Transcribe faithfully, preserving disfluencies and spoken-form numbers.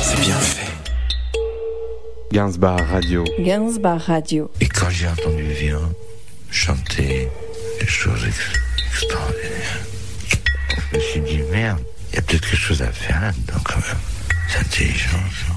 C'est bien fait. Gainsbar Radio. Gainsbar Radio. Et quand j'ai entendu Vian chanter des choses ex- extraordinaires, je me suis dit, merde, il y a peut-être quelque chose à faire là-dedans quand même. C'est intelligent, ça.